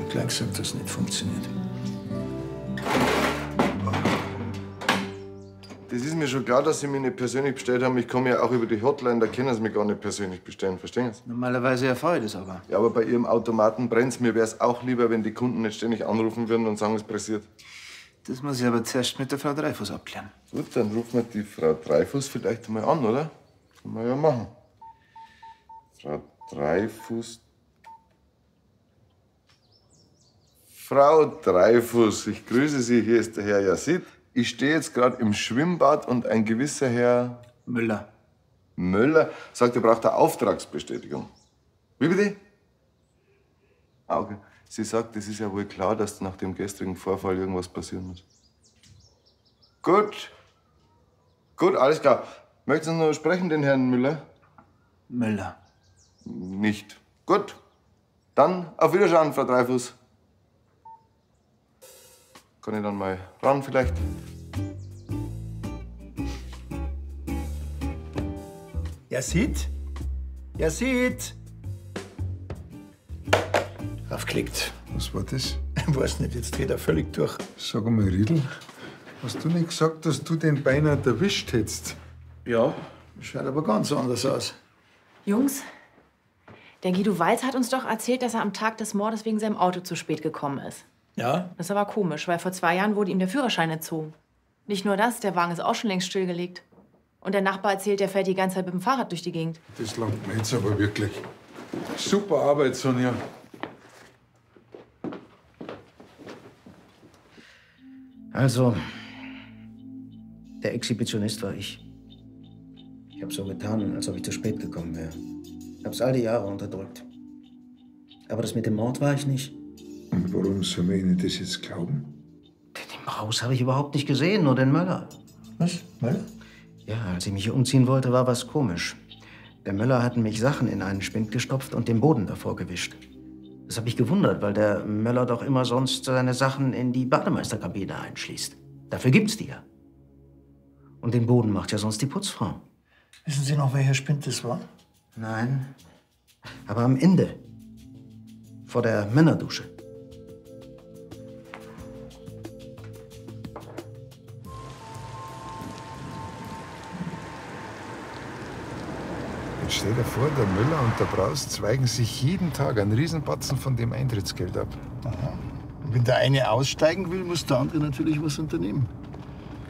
hab gleich gesagt, dass es nicht funktioniert. Das ist mir schon klar, dass Sie mich nicht persönlich bestellt haben. Ich komme ja auch über die Hotline, da können Sie mich gar nicht persönlich bestellen. Verstehen Sie? Normalerweise erfahre ich das aber. Ja, aber bei Ihrem Automaten brennt's. Mir wär's auch lieber, wenn die Kunden nicht ständig anrufen würden und sagen, es passiert. Das muss ich aber zuerst mit der Frau Dreyfus abklären. Gut, dann rufen wir die Frau Dreyfus vielleicht mal an, oder? Können wir ja machen. Frau Dreyfus. Frau Dreyfus, ich grüße Sie. Hier ist der Herr Yazid. Ich stehe jetzt gerade im Schwimmbad und ein gewisser Herr Müller sagt, er braucht eine Auftragsbestätigung. Wie bitte? Ah, okay. Sie sagt, es ist ja wohl klar, dass nach dem gestrigen Vorfall irgendwas passieren muss. Gut. Gut, alles klar. Möchten Sie noch sprechen, den Herrn Müller? Nicht. Gut. Dann auf Wiedersehen, Frau Dreyfus. Kann ich dann mal ran vielleicht? Yazid? Yazid! Aufgelegt. Was war das? Ich weiß nicht, jetzt dreht er völlig durch. Sag mal, Riedl, hast du nicht gesagt, dass du den beinahe erwischt hättest? Ja, schaut aber ganz anders aus. Jungs, der Guido Walz hat uns doch erzählt, dass er am Tag des Mordes wegen seinem Auto zu spät gekommen ist. Ja? Das ist aber komisch, weil vor 2 Jahren wurde ihm der Führerschein entzogen. Nicht nur das, der Wagen ist auch schon längst stillgelegt. Und der Nachbar erzählt, der fährt die ganze Zeit mit dem Fahrrad durch die Gegend. Das langt mir jetzt aber wirklich. Super Arbeit, Sonja. Also, der Exhibitionist war ich. Ich habe so getan, als ob ich zu spät gekommen wäre. Hab's all die Jahre unterdrückt. Aber das mit dem Mord war ich nicht. Und warum soll man Ihnen das jetzt glauben? Den Haus habe ich überhaupt nicht gesehen, nur den Möller. Was? Möller? Ja, als ich mich hier umziehen wollte, war was komisch. Der Möller hat mich Sachen in einen Spind gestopft und den Boden davor gewischt. Das hat mich gewundert, weil der Möller doch immer sonst seine Sachen in die Bademeisterkabine einschließt. Dafür gibt's die ja. Und den Boden macht ja sonst die Putzfrau. Wissen Sie noch, welcher Spind das war? Nein. Aber am Ende. Vor der Männerdusche. Jetzt stell dir vor, der Müller und der Braus zweigen sich jeden Tag einen Riesenbatzen von dem Eintrittsgeld ab. Aha. Und wenn der eine aussteigen will, muss der andere natürlich was unternehmen.